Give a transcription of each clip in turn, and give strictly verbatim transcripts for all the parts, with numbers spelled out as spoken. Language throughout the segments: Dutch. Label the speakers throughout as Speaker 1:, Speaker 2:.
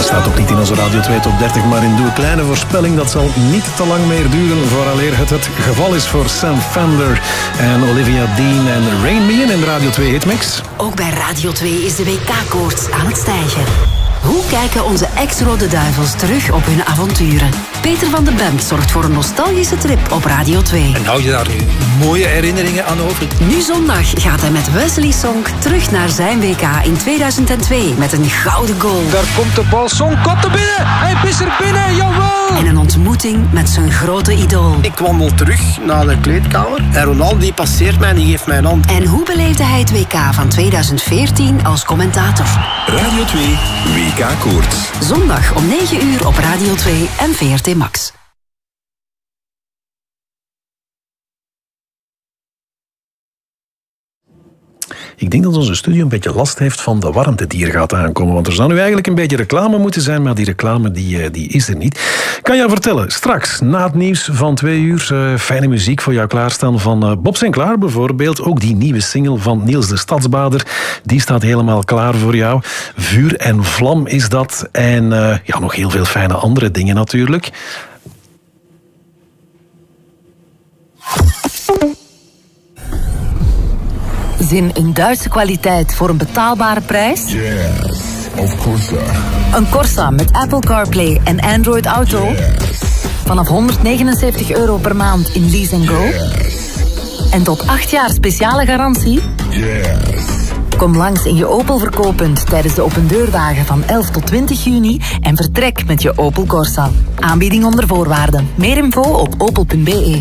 Speaker 1: staat ook niet in onze Radio twee Top dertig, maar in Doe een kleine voorspelling. Dat zal niet te lang meer duren vooraleer het het geval is voor Sam Fender en Olivia Dean en Rain Me in de Radio twee Hitmix.
Speaker 2: Ook bij Radio twee is de W K-koorts aan het stijgen. Hoe kijken onze ex-Rode Duivels terug op hun avonturen? Peter van den Bent zorgt voor een nostalgische trip op Radio twee.
Speaker 3: En hou je daar nu mooie herinneringen aan over?
Speaker 2: Nu zondag gaat hij met Wesley Sonk terug naar zijn W K in tweeduizend twee met een gouden goal.
Speaker 4: Daar komt de bal, Sonk komt er binnen! Hij is er binnen, jawel!
Speaker 2: En een ontmoeting met zijn grote idool.
Speaker 5: Ik wandel terug naar de kleedkamer en Ronaldo die passeert mij en die geeft mij een hand.
Speaker 2: En hoe beleefde hij het W K van tweeduizend veertien als commentator?
Speaker 6: Radio twee W K-koorts.
Speaker 2: Zondag om negen uur op Radio twee en V R T Max.
Speaker 1: Ik denk dat onze studio een beetje last heeft van de warmte die er gaat aankomen. Want er zou nu eigenlijk een beetje reclame moeten zijn, maar die reclame die, die is er niet. Kan jou vertellen, straks na het nieuws van twee uur uh, fijne muziek voor jou klaarstaan van uh, Bob Sinclair bijvoorbeeld. Ook die nieuwe single van Niels de Stadsbader, die staat helemaal klaar voor jou. Vuur en vlam is dat. En uh, ja, nog heel veel fijne andere dingen natuurlijk.
Speaker 2: Zin in Duitse kwaliteit voor een betaalbare prijs?
Speaker 6: Yes, of Corsa.
Speaker 2: Een Corsa met Apple CarPlay en Android Auto?
Speaker 6: Yes.
Speaker 2: Vanaf honderdnegenenzeventig euro per maand in Lease and Go?
Speaker 6: Yes.
Speaker 2: En tot acht jaar speciale garantie?
Speaker 6: Yes.
Speaker 2: Kom langs in je Opel verkooppunt tijdens de opendeurdagen van elf tot twintig juni en vertrek met je Opel Corsa. Aanbieding onder voorwaarden. Meer info op opel punt b e.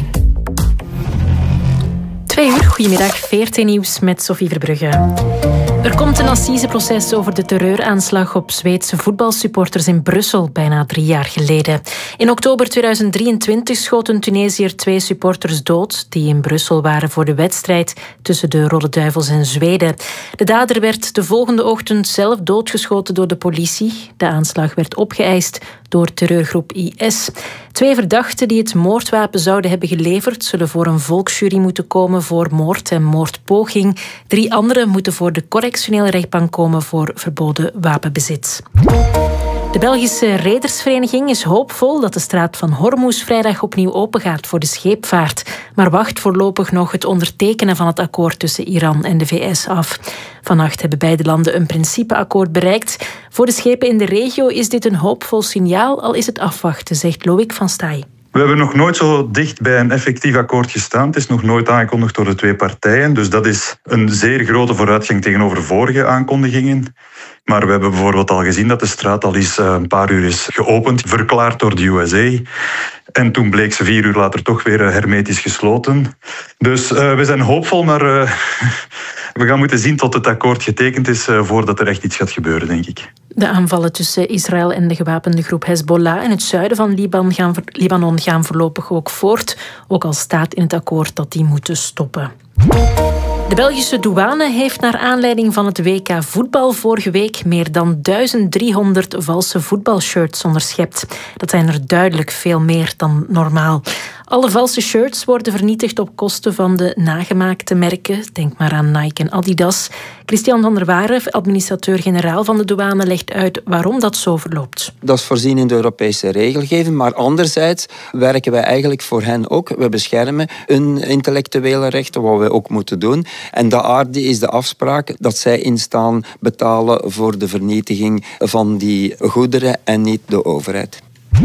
Speaker 7: Twee uur, goedemiddag, V R T Nieuws met Sophie Verbrugge. Er komt een assiseproces over de terreuraanslag op Zweedse voetbalsupporters in Brussel bijna drie jaar geleden. In oktober tweeduizend drieëntwintig schoot een Tunesiër twee supporters dood die in Brussel waren voor de wedstrijd tussen de Rode Duivels en Zweden. De dader werd de volgende ochtend zelf doodgeschoten door de politie. De aanslag werd opgeëist door terreurgroep I S. Twee verdachten die het moordwapen zouden hebben geleverd zullen voor een volksjury moeten komen voor moord en moordpoging. Drie anderen moeten voor de correctionele rechtbank komen voor verboden wapenbezit. De Belgische Redersvereniging is hoopvol dat de straat van Hormuz vrijdag opnieuw opengaat voor de scheepvaart, maar wacht voorlopig nog het ondertekenen van het akkoord tussen Iran en de V S af. Vannacht hebben beide landen een principeakkoord bereikt. Voor de schepen in de regio is dit een hoopvol signaal, al is het afwachten, zegt Loïc van Staaij.
Speaker 8: We hebben nog nooit zo dicht bij een effectief akkoord gestaan. Het is nog nooit aangekondigd door de twee partijen. Dus dat is een zeer grote vooruitgang tegenover vorige aankondigingen. Maar we hebben bijvoorbeeld al gezien dat de straat al eens een paar uur is geopend, verklaard door de U S A. En toen bleek ze vier uur later toch weer hermetisch gesloten. Dus uh, we zijn hoopvol, maar uh, we gaan moeten zien tot het akkoord getekend is uh, voordat er echt iets gaat gebeuren, denk ik.
Speaker 7: De aanvallen tussen Israël en de gewapende groep Hezbollah in het zuiden van Libanon gaan, Libanon gaan voorlopig ook voort, ook al staat in het akkoord dat die moeten stoppen. De Belgische douane heeft naar aanleiding van het W K voetbal vorige week meer dan duizend driehonderd valse voetbalshirts onderschept. Dat zijn er duidelijk veel meer dan normaal. Alle valse shirts worden vernietigd op kosten van de nagemaakte merken. Denk maar aan Nike en Adidas. Christian van der Waren, administrateur-generaal van de douane, legt uit waarom dat zo verloopt.
Speaker 9: Dat is voorzien in de Europese regelgeving, maar anderzijds werken wij eigenlijk voor hen ook. We beschermen hun intellectuele rechten, wat we ook moeten doen. En de aarde is de afspraak dat zij instaan betalen voor de vernietiging van die goederen en niet de overheid.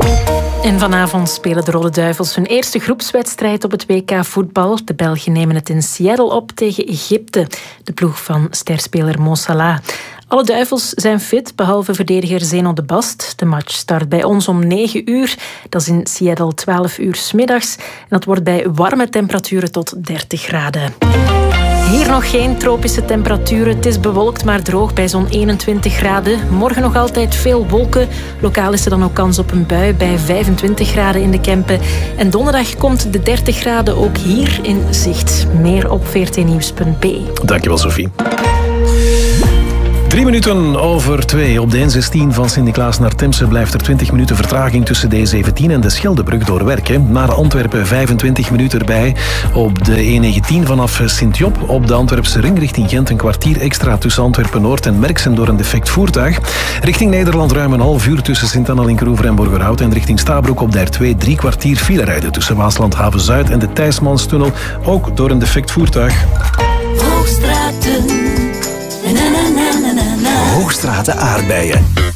Speaker 7: En vanavond spelen de Rode Duivels hun eerste groepswedstrijd op het W K voetbal. De Belgen nemen het in Seattle op tegen Egypte, de ploeg van sterspeler Mo Salah. Alle Duivels zijn fit, behalve verdediger Zeno de Bast. De match start bij ons om negen uur. Dat is in Seattle twaalf uur 's middags. En dat wordt bij warme temperaturen tot dertig graden. Hier nog geen tropische temperaturen. Het is bewolkt maar droog bij zo'n eenentwintig graden. Morgen nog altijd veel wolken. Lokaal is er dan ook kans op een bui bij vijfentwintig graden in de Kempen. En donderdag komt de dertig graden ook hier in zicht. Meer op v r t nieuws punt b e.
Speaker 1: Dankjewel, Sophie. Drie minuten over twee. Op de N zestien van Sint-Niklaas naar Temse blijft er twintig minuten vertraging tussen de E zeventien en de Scheldebrug door werken. Naar Antwerpen vijfentwintig minuten erbij. Op de E negentien vanaf Sint-Job. Op de Antwerpse ring richting Gent een kwartier extra tussen Antwerpen-Noord en Merksen door een defect voertuig. Richting Nederland ruim een half uur tussen Sint-Anna-Linkeroever en Borgerhout. En richting Stabroek op de R twee drie kwartier file rijden tussen Waasland-Haven-Zuid en de Thijsmanstunnel. Ook door een defect voertuig.
Speaker 10: Hoogstraten. Na, na, na, na, na, na.
Speaker 11: Hoogstraten aardbeien.